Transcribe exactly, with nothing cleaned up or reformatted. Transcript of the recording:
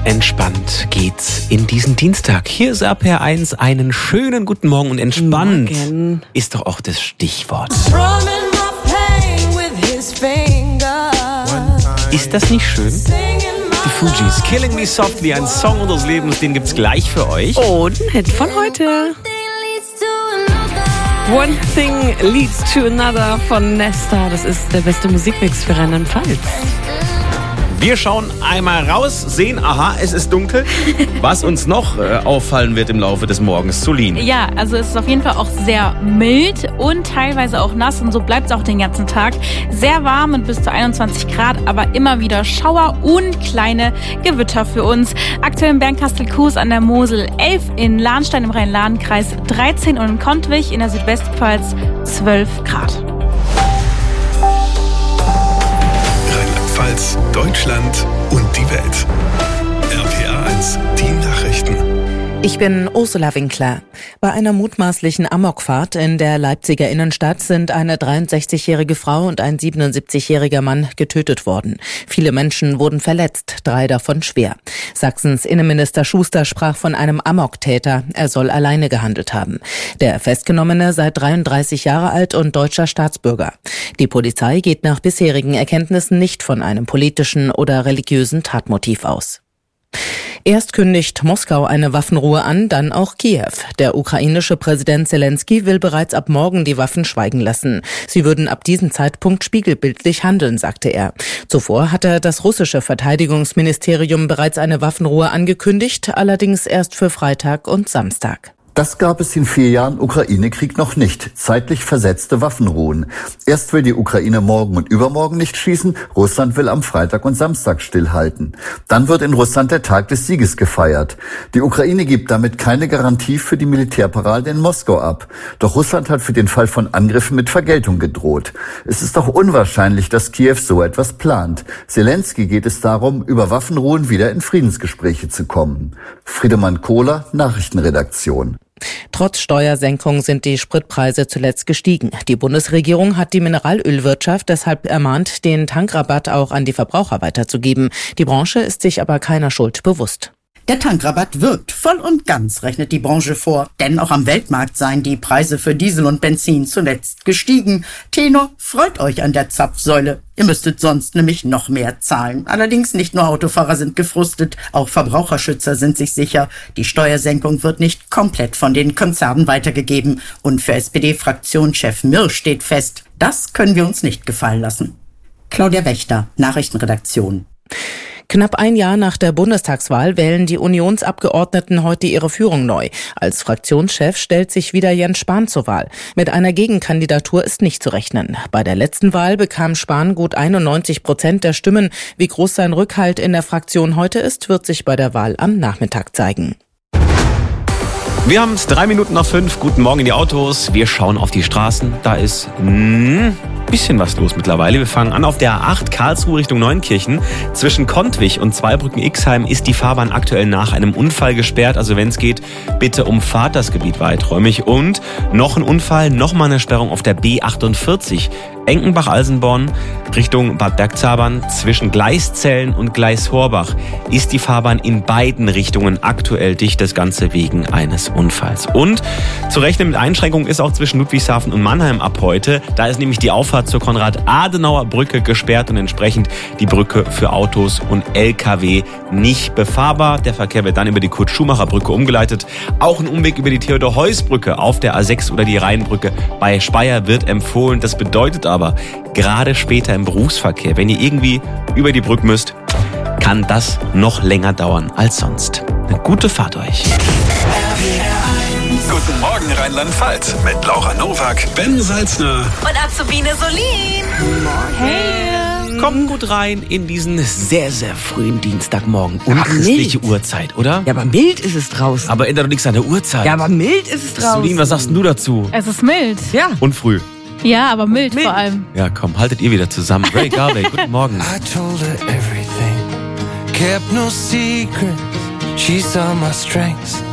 Entspannt geht's in diesen Dienstag. Hier ist R P R eins. Einen schönen guten Morgen und entspannt Morgen. Ist doch auch das Stichwort. Ist das nicht schön? Die Fugees, Killing Me Softly, ein Song unseres Lebens, den gibt's gleich für euch. Und ein Hit von heute. One Thing Leads to Another von Nesta. Das ist der beste Musikmix für Rheinland-Pfalz. Wir schauen einmal raus, sehen, aha, es ist dunkel. Was uns noch äh, auffallen wird im Laufe des Morgens, Solin. Ja, also es ist auf jeden Fall auch sehr mild und teilweise auch nass und so bleibt es auch den ganzen Tag. Sehr warm mit bis zu einundzwanzig Grad, aber immer wieder Schauer und kleine Gewitter für uns. Aktuell in Bernkastel-Kues an der Mosel elf, in Lahnstein im Rhein-Lahn-Kreis dreizehn und in Kontwich in der Südwestpfalz zwölf Grad. Rheinland-Pfalz, Deutschland und die Welt. R P R eins, die Nachrichten. Ich bin Ursula Winkler. Bei einer mutmaßlichen Amokfahrt in der Leipziger Innenstadt sind eine dreiundsechzigjährige Frau und ein siebenundsiebzigjähriger Mann getötet worden. Viele Menschen wurden verletzt, drei davon schwer. Sachsens Innenminister Schuster sprach von einem Amoktäter. Er soll alleine gehandelt haben. Der Festgenommene sei dreiunddreißig Jahre alt und deutscher Staatsbürger. Die Polizei geht nach bisherigen Erkenntnissen nicht von einem politischen oder religiösen Tatmotiv aus. Erst kündigt Moskau eine Waffenruhe an, dann auch Kiew. Der ukrainische Präsident Zelensky will bereits ab morgen die Waffen schweigen lassen. Sie würden ab diesem Zeitpunkt spiegelbildlich handeln, sagte er. Zuvor hatte das russische Verteidigungsministerium bereits eine Waffenruhe angekündigt, allerdings erst für Freitag und Samstag. Das gab es in vier Jahren Ukraine-Krieg noch nicht. Zeitlich versetzte Waffenruhen. Erst will die Ukraine morgen und übermorgen nicht schießen. Russland will am Freitag und Samstag stillhalten. Dann wird in Russland der Tag des Sieges gefeiert. Die Ukraine gibt damit keine Garantie für die Militärparade in Moskau ab. Doch Russland hat für den Fall von Angriffen mit Vergeltung gedroht. Es ist auch unwahrscheinlich, dass Kiew so etwas plant. Zelensky geht es darum, über Waffenruhen wieder in Friedensgespräche zu kommen. Friedemann Kohler, Nachrichtenredaktion. Trotz Steuersenkung sind die Spritpreise zuletzt gestiegen. Die Bundesregierung hat die Mineralölwirtschaft deshalb ermahnt, den Tankrabatt auch an die Verbraucher weiterzugeben. Die Branche ist sich aber keiner Schuld bewusst. Der Tankrabatt wirkt voll und ganz, rechnet die Branche vor. Denn auch am Weltmarkt seien die Preise für Diesel und Benzin zuletzt gestiegen. Tenor, freut euch an der Zapfsäule. Ihr müsstet sonst nämlich noch mehr zahlen. Allerdings nicht nur Autofahrer sind gefrustet, auch Verbraucherschützer sind sich sicher. Die Steuersenkung wird nicht komplett von den Konzernen weitergegeben. Und für S P D-Fraktionschef Mirsch steht fest, das können wir uns nicht gefallen lassen. Claudia Wächter, Nachrichtenredaktion. Knapp ein Jahr nach der Bundestagswahl wählen die Unionsabgeordneten heute ihre Führung neu. Als Fraktionschef stellt sich wieder Jens Spahn zur Wahl. Mit einer Gegenkandidatur ist nicht zu rechnen. Bei der letzten Wahl bekam Spahn gut einundneunzig Prozent der Stimmen. Wie groß sein Rückhalt in der Fraktion heute ist, wird sich bei der Wahl am Nachmittag zeigen. Wir haben es drei Minuten nach fünf. Guten Morgen in die Autos. Wir schauen auf die Straßen. Da ist ein bisschen was los mittlerweile. Wir fangen an auf der A acht Karlsruhe Richtung Neunkirchen. Zwischen Kontwich und Zweibrücken-Ixheim ist die Fahrbahn aktuell nach einem Unfall gesperrt. Also wenn es geht, bitte umfahrt das Gebiet weiträumig. Und noch ein Unfall, nochmal eine Sperrung auf der B achtundvierzig. Enkenbach-Alsenborn Richtung Bad Bergzabern. Zwischen Gleiszellen und Gleis-Horbach ist die Fahrbahn in beiden Richtungen aktuell dicht. Das Ganze wegen eines Unfalls. Und zu rechnen mit Einschränkungen ist auch zwischen Ludwigshafen und Mannheim ab heute. Da ist nämlich die Auffahrt zur Konrad-Adenauer-Brücke gesperrt und entsprechend die Brücke für Autos und L K W nicht befahrbar. Der Verkehr wird dann über die Kurt-Schumacher-Brücke umgeleitet. Auch ein Umweg über die Theodor-Heuss-Brücke auf der A sechs oder die Rheinbrücke bei Speyer wird empfohlen. Das bedeutet aber, gerade später im Berufsverkehr, wenn ihr irgendwie über die Brücke müsst, kann das noch länger dauern als sonst. Eine gute Fahrt euch. Guten Morgen Rheinland-Pfalz mit Laura Nowak, Ben Salzner Und Azubine Solin. Hey. Kommt gut rein in diesen sehr, sehr frühen Dienstagmorgen. Unchristliche Uhrzeit, oder? Ja, aber mild ist es draußen. Aber ändert doch nichts an der Uhrzeit. Ja, aber mild ist es draußen. Solin, was sagst denn du dazu? Es ist mild. Ja. Und früh. Ja, aber mild, mild vor allem. Ja, komm, haltet ihr wieder zusammen. Ray Garvey, guten Morgen. I told her everything, kept no secrets, she saw my strengths